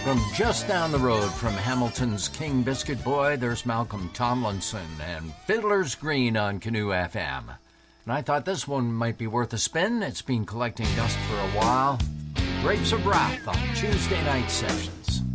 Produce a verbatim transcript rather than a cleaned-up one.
From just down the road from Hamilton's King Biscuit Boy, there's Malcolm Tomlinson and Fiddler's Green on Canoe F M. And I thought this one might be worth a spin. It's been collecting dust for a while. Grapes of Wrath on Tuesday Night Session.